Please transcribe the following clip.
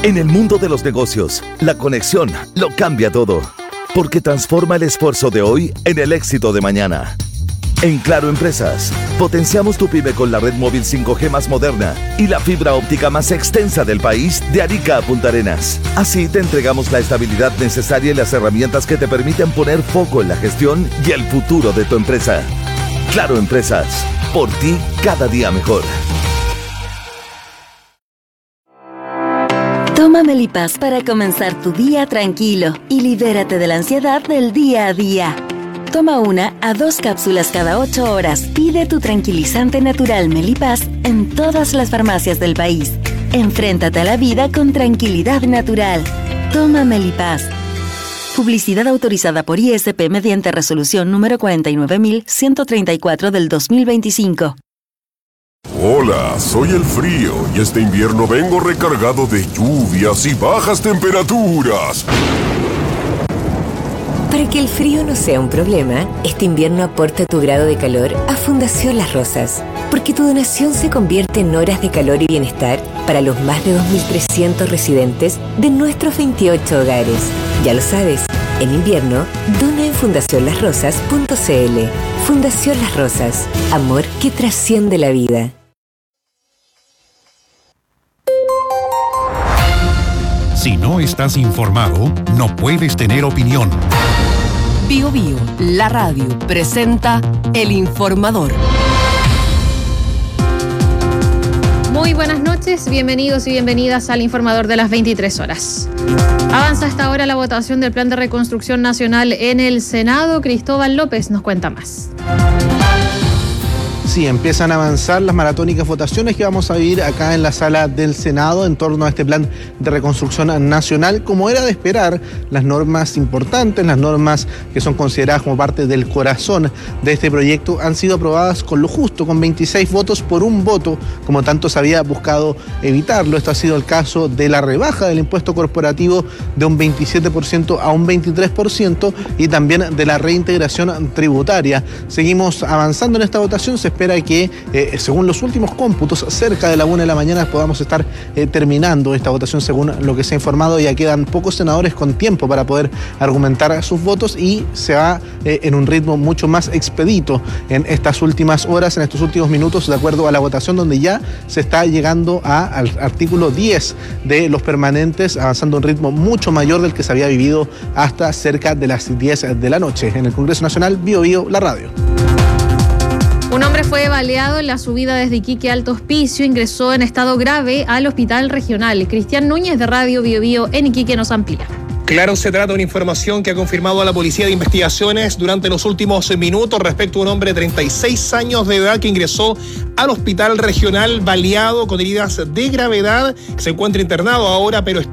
En el mundo de los negocios, la conexión lo cambia todo, porque transforma el esfuerzo de hoy en el éxito de mañana. En Claro Empresas, potenciamos tu pyme con la red móvil 5G más moderna y la fibra óptica más extensa del país, de Arica a Punta Arenas. Así te entregamos la estabilidad necesaria y las herramientas que te permiten poner foco en la gestión y el futuro de tu empresa. Claro Empresas, por ti cada día mejor. Toma Melipaz para comenzar tu día tranquilo y libérate de la ansiedad del día a día. Toma 1 a 2 cápsulas cada 8 horas. Pide tu tranquilizante natural Melipaz en todas las farmacias del país. Enfréntate a la vida con tranquilidad natural. Toma Melipaz. Publicidad autorizada por ISP mediante resolución número 49134 del 2025. Hola, soy el frío y este invierno vengo recargado de lluvias y bajas temperaturas. Para que el frío no sea un problema, este invierno aporta tu grado de calor a Fundación Las Rosas, porque tu donación se convierte en horas de calor y bienestar para los más de 2.300 residentes de nuestros 28 hogares. Ya lo sabes, en invierno, dona en fundacionlasrosas.cl. Fundación Las Rosas, amor que trasciende la vida. Si no estás informado, no puedes tener opinión. Bio Bio, la radio, presenta El Informador. Muy buenas noches, bienvenidos y bienvenidas al Informador de las 23 horas. Avanza hasta ahora la votación del Plan de Reconstrucción Nacional en el Senado. Cristóbal López nos cuenta más. Sí, empiezan a avanzar las maratónicas votaciones que vamos a vivir acá en la sala del Senado en torno a este plan de reconstrucción nacional. Como era de esperar, las normas importantes, las normas que son consideradas como parte del corazón de este proyecto, han sido aprobadas con lo justo, con 26 votos por un voto, como tanto se había buscado evitarlo. Esto ha sido el caso de la rebaja del impuesto corporativo de un 27% a un 23% y también de la reintegración tributaria. Seguimos avanzando en esta votación. Se espera que, según los últimos cómputos, cerca de la 1 de la mañana podamos estar terminando esta votación según lo que se ha informado. Ya quedan pocos senadores con tiempo para poder argumentar sus votos y se va en un ritmo mucho más expedito en estas últimas horas, en estos últimos minutos, de acuerdo a la votación, donde ya se está llegando al artículo 10 de los permanentes, avanzando a un ritmo mucho mayor del que se había vivido hasta cerca de las 10 de la noche. En el Congreso Nacional, Bio Bio, la radio. Un hombre fue baleado en la subida desde Iquique a Alto Hospicio, ingresó en estado grave al hospital regional. Cristian Núñez de Radio Bio Bio en Iquique nos amplía. Claro, se trata de una información que ha confirmado a la Policía de Investigaciones durante los últimos minutos respecto a un hombre de 36 años de edad que ingresó al hospital regional baleado con heridas de gravedad. Se encuentra internado ahora, pero